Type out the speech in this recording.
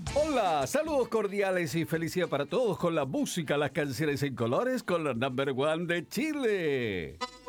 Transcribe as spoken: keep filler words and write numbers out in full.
Hola, saludos cordiales y felicidad para todos con la música, las canciones en colores, con la number one de Chile.